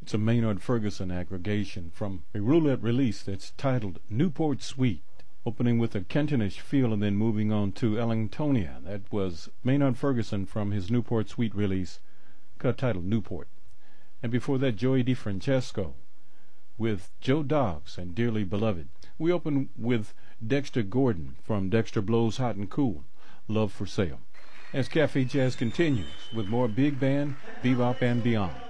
It's a Maynard Ferguson aggregation from a roulette release that's titled Newport Suite, opening with a Kentonish feel and then moving on to Ellingtonia. That was Maynard Ferguson from his Newport Suite release, titled Newport. And before that, Joey DeFrancesco with Joe Dogs and Dearly Beloved. We open with Dexter Gordon from Dexter Blows Hot and Cool, Love for Sale. As Cafe Jazz continues with more big band, bebop, and beyond.